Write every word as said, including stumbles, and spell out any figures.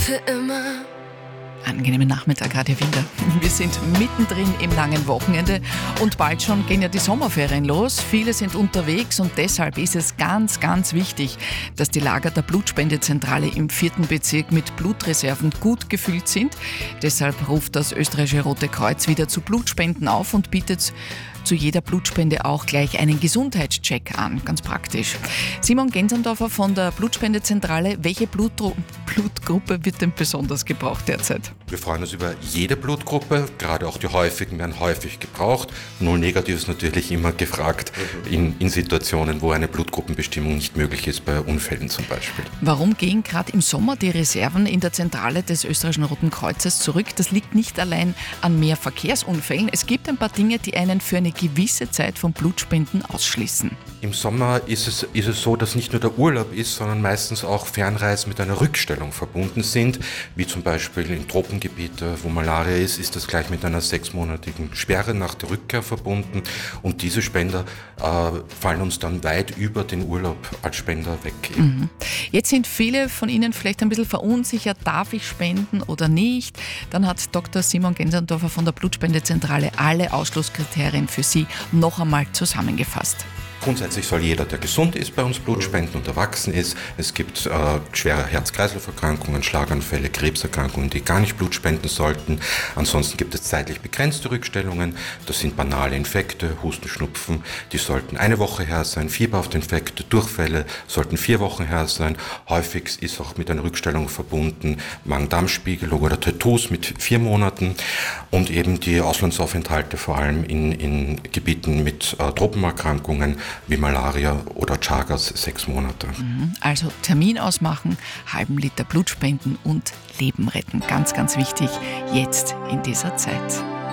wollte immer. Angenehmen Nachmittag, Radio Winder. Wir sind mittendrin im langen Wochenende und bald schon gehen ja die Sommerferien los. Viele sind unterwegs und deshalb ist es ganz, ganz wichtig, dass die Lager der Blutspendezentrale im vierten Bezirk mit Blutreserven gut gefüllt sind. Deshalb ruft das österreichische Rote Kreuz wieder zu Blutspenden auf und bietet zu jeder Blutspende auch gleich einen Gesundheitscheck an. Ganz praktisch. Simon Gensendorfer von der Blutspendezentrale. Welche Blutdru- Blutgruppe wird denn besonders gebraucht derzeit? Wir freuen uns über jede Blutgruppe, gerade auch die häufigen werden häufig gebraucht. Null Negativ ist natürlich immer gefragt in, in Situationen, wo eine Blutgruppenbestimmung nicht möglich ist, bei Unfällen zum Beispiel. Warum gehen gerade im Sommer die Reserven in der Zentrale des österreichischen Roten Kreuzes zurück? Das liegt nicht allein an mehr Verkehrsunfällen. Es gibt ein paar Dinge, die einen für eine gewisse Zeit vom Blutspenden ausschließen. Im Sommer ist es, ist es so, dass nicht nur der Urlaub ist, sondern meistens auch Fernreisen mit einer Rückstellung verbunden sind, wie zum Beispiel in Tropengebiete, wo Malaria ist, ist das gleich mit einer sechsmonatigen Sperre nach der Rückkehr verbunden und diese Spender äh, fallen uns dann weit über den Urlaub als Spender weg. Mhm. Jetzt sind viele von Ihnen vielleicht ein bisschen verunsichert, darf ich spenden oder nicht? Dann hat Doktor Simon Gensendorfer von der Blutspendezentrale alle Ausschlusskriterien für Sie noch einmal zusammengefasst. Grundsätzlich soll jeder, der gesund ist, bei uns Blut spenden und erwachsen ist. Es gibt äh, schwere Herz-Kreislauf-Erkrankungen, Schlaganfälle, Krebserkrankungen, die gar nicht Blut spenden sollten. Ansonsten gibt es zeitlich begrenzte Rückstellungen. Das sind banale Infekte, Husten, Schnupfen. Die sollten eine Woche her sein. Fieberhaftinfekte, Durchfälle sollten vier Wochen her sein. Häufig ist auch mit einer Rückstellung verbunden Magen-Darm-Spiegelung oder Tattoos mit vier Monaten und eben die Auslandsaufenthalte vor allem in, in Gebieten mit äh, Tropenerkrankungen wie Malaria oder Chagas, sechs Monate. Also Termin ausmachen, halben Liter Blut spenden und Leben retten. Ganz, ganz wichtig jetzt in dieser Zeit.